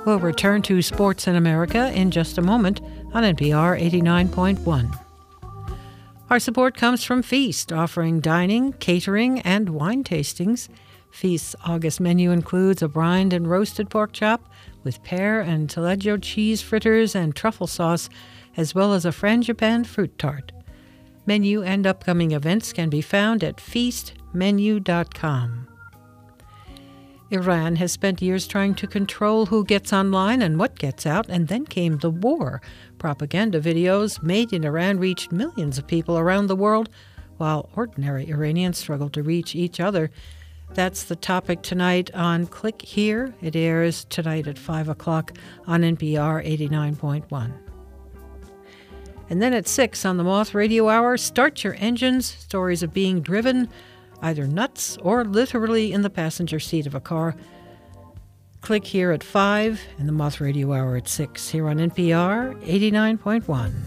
We'll return to Sports in America in just a moment on NPR 89.1. Our support comes from Feast, offering dining, catering, and wine tastings. Feast's August menu includes a brined and roasted pork chop with pear and taleggio cheese fritters and truffle sauce, as well as a frangipane fruit tart. Menu and upcoming events can be found at feastmenu.com. Iran has spent years trying to control who gets online and what gets out, and then came the war. Propaganda videos made in Iran reached millions of people around the world, while ordinary Iranians struggled to reach each other. That's the topic tonight on Click Here. It airs tonight at 5 o'clock on NPR 89.1. And then at 6 on the Moth Radio Hour, Start Your Engines, stories of being driven either nuts or literally in the passenger seat of a car. Click Here at 5 and the Moth Radio Hour at 6 here on NPR 89.1.